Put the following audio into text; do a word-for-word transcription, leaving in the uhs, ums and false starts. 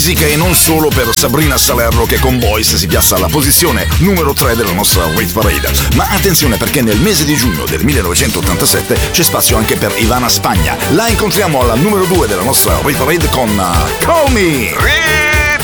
fisica e non solo per Sabrina Salerno, che con Boys si piazza alla posizione numero tre della nostra Hit Parade. Ma attenzione, perché nel mese di giugno del millenovecentottantasette c'è spazio anche per Ivana Spagna. La incontriamo alla numero due della nostra Hit Parade con uh, Call Me.